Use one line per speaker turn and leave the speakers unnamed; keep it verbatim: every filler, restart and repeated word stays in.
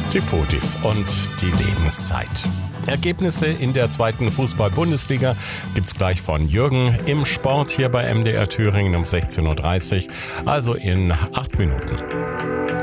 Die Podis und die Lebenszeit. Ergebnisse in der zweiten Fußball-Bundesliga gibt's gleich von Jürgen im Sport hier bei M D R Thüringen um sechzehn Uhr dreißig, also in acht Minuten.